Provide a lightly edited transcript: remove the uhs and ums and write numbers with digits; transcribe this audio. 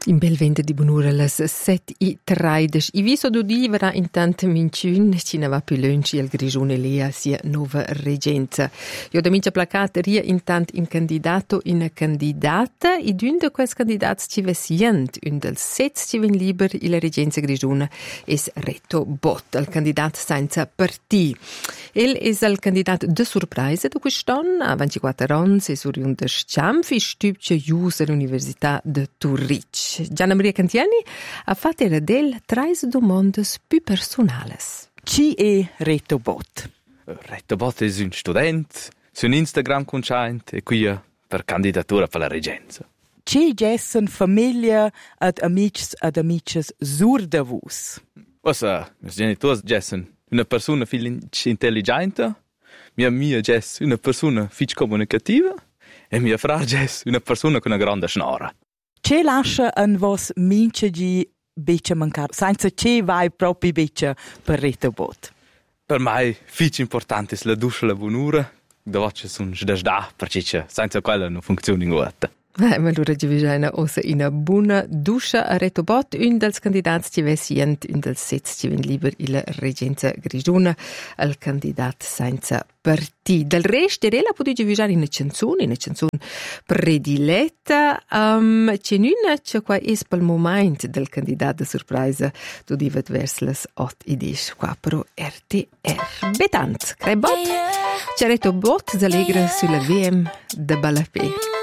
In bel vente di bonura las 7:30. I viso d'udi verrà intanto minciun, ci ne va più lungi al Grigione Lea sia nuova regenza. Io da mincia placata ria intant in candidato in candidata e d'un de quels candidats ci vesient, un del sets ci ven liber la regenza Grigione es Reto Bot, il candidat senza partì. El es il candidat de surprise da quest'anno, a 24 anni, è oriundo da Sciamfi, stübce jus all'Università de Zurich. Gianna Maria Cantiani ha fatto del 3 domande più personali. Chi è Reto Bot? Reto Bot è un studente, su un Instagram conoscente e qui per candidatura per la regenza. Chi gessen famiglia ad amici sur da vus? Ossa, i genitori gessen una persona figlio intelligente, mia gess una persona figlio comunicativa e mia fra gess una persona con una grande snora. Che lascia an vos mince di becce mancar, senza che vai proprio becce per Reto Bot? Per me figlio importante è la duscia e la buonura, dove sono sdasda, perché senza quella non funziona in guarda. Ma allora ci vediamo ossa in una buona duscia a Reto Bot, un dels candidati ci vesient, un dels sets ci ven liber la regenza Grigione, il candidat senza partì. Del resto della potete vedere in una canzone prediletta, c'è una che qua è per il momento del candidato de surprise, tu divet verso le 8:10 qua però RTR. Betant, crei Bot, c'è Reto Bot s'allegra sulla VM de Balapé.